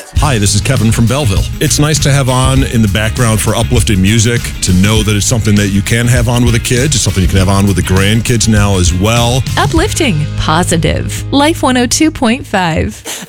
Hi, this is Kevin from Belleville. It's nice to have on in the background for uplifting music, to know that it's something that you can have on with the kids. It's something you can have on with the grandkids now as well. Uplifting, positive. Life 102.5.